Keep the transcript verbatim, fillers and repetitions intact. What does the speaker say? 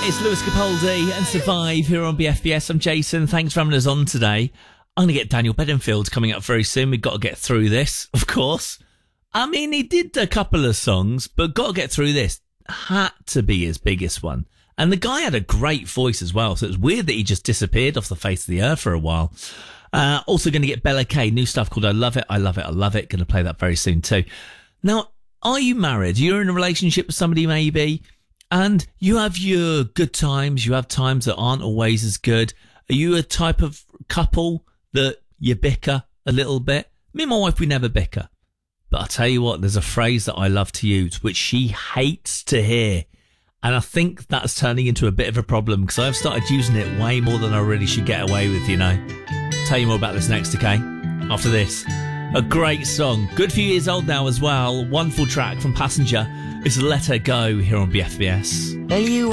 It's Lewis Capaldi and Survive here on B F B S. I'm Jason. Thanks for having us on today. I'm going to get Daniel Bedingfield coming up very soon. We've got to get through this, of course. I mean, he did a couple of songs, but got to get through this. Had to be his biggest one. And the guy had a great voice as well, so it's weird that he just disappeared off the face of the earth for a while. Uh, also going to get Bella Kay, new stuff called I Love It, I Love It, I Love It. Going to play that very soon too. Now, are you married? You're in a relationship with somebody maybe, and you have your good times, you have times that aren't always as good. Are you a type of couple that you bicker a little bit? Me and my wife, we never bicker. But I'll tell you what, there's a phrase that I love to use, which she hates to hear. And I think that's turning into a bit of a problem because I've started using it way more than I really should get away with, you know. I'll tell you more about this next, okay? After this. A great song. Good few years old now as well. Wonderful track from Passenger. It's Let Her Go here on B F B S. Well, you